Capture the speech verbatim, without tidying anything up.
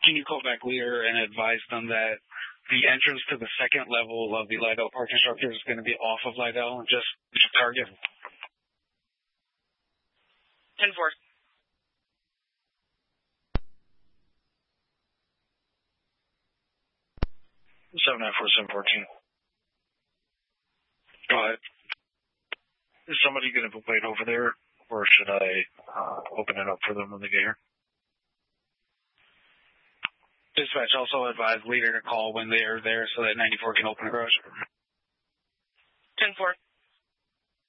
can you call back leader and advise them that the entrance to the second level of the Lydell parking structure is going to be off of Lydell and just target? ten four. seven nine four seven fourteen. Go ahead. Is somebody going to wait over there, or should I uh, open it up for them when they get here? Dispatch also advise leader to call when they are there so that ninety-four can open the garage. ten four.